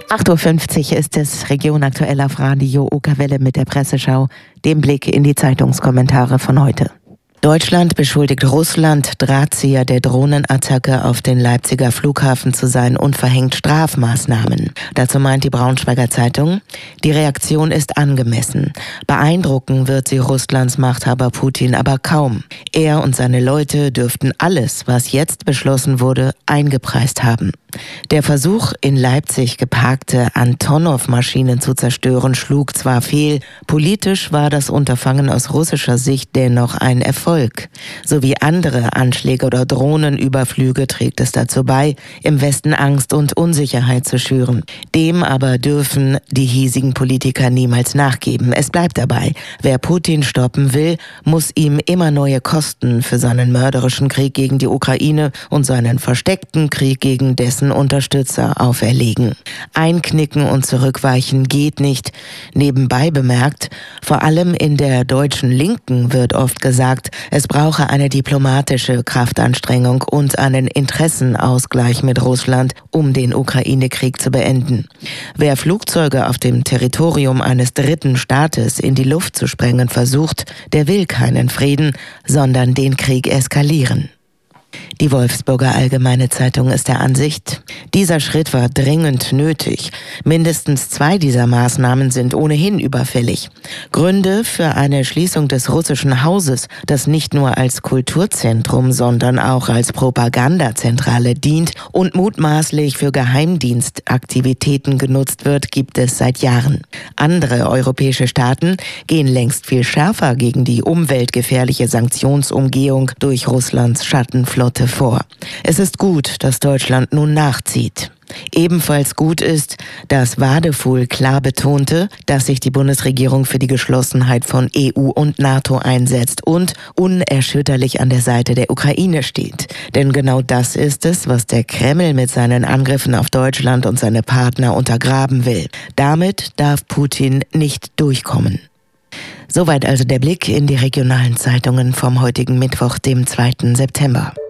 8:50 Uhr ist es, Region aktuell auf Radio Okerwelle mit der Presseschau, dem Blick in die Zeitungskommentare von heute. Deutschland beschuldigt Russland, Drahtzieher der Drohnenattacke auf den Leipziger Flughafen zu sein und verhängt Strafmaßnahmen. Dazu meint die Braunschweiger Zeitung, die Reaktion ist angemessen. Beeindrucken wird sie Russlands Machthaber Putin aber kaum. Er und seine Leute dürften alles, was jetzt beschlossen wurde, eingepreist haben. Der Versuch, in Leipzig geparkte Antonov-Maschinen zu zerstören, schlug zwar fehl, politisch war das Unterfangen aus russischer Sicht dennoch ein Erfolg. So wie andere Anschläge oder Drohnenüberflüge trägt es dazu bei, im Westen Angst und Unsicherheit zu schüren. Dem aber dürfen die hiesigen Politiker niemals nachgeben. Es bleibt dabei, wer Putin stoppen will, muss ihm immer neue Kosten für seinen mörderischen Krieg gegen die Ukraine und seinen versteckten Krieg gegen dessen Unterstützer auferlegen. Einknicken und zurückweichen geht nicht. Nebenbei bemerkt, vor allem in der deutschen Linken wird oft gesagt, es brauche eine diplomatische Kraftanstrengung und einen Interessenausgleich mit Russland, um den Ukraine-Krieg zu beenden. Wer Flugzeuge auf dem Territorium eines dritten Staates in die Luft zu sprengen versucht, der will keinen Frieden, sondern den Krieg eskalieren. Die Wolfsburger Allgemeine Zeitung ist der Ansicht, dieser Schritt war dringend nötig. Mindestens 2 dieser Maßnahmen sind ohnehin überfällig. Gründe für eine Schließung des russischen Hauses, das nicht nur als Kulturzentrum, sondern auch als Propagandazentrale dient und mutmaßlich für Geheimdienstaktivitäten genutzt wird, gibt es seit Jahren. Andere europäische Staaten gehen längst viel schärfer gegen die umweltgefährliche Sanktionsumgehung durch Russlands Schattenflotte vor. Es ist gut, dass Deutschland nun nachzieht. Ebenfalls gut ist, dass Wadefuhl klar betonte, dass sich die Bundesregierung für die Geschlossenheit von EU und NATO einsetzt und unerschütterlich an der Seite der Ukraine steht. Denn genau das ist es, was der Kreml mit seinen Angriffen auf Deutschland und seine Partner untergraben will. Damit darf Putin nicht durchkommen. Soweit also der Blick in die regionalen Zeitungen vom heutigen Mittwoch, dem 2. September.